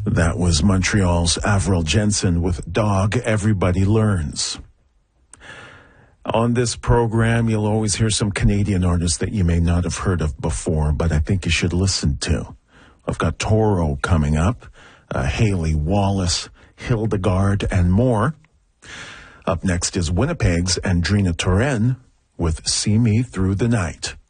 That was Montreal's Avril Jensen with Dog Everybody Learns. On this program, you'll always hear some Canadian artists that you may not have heard of before, but I think you should listen to. I've got Toro coming up, Haley Wallace, Hildegard, and more. Up next is Winnipeg's Andrina Turenne with See Me Through the Night.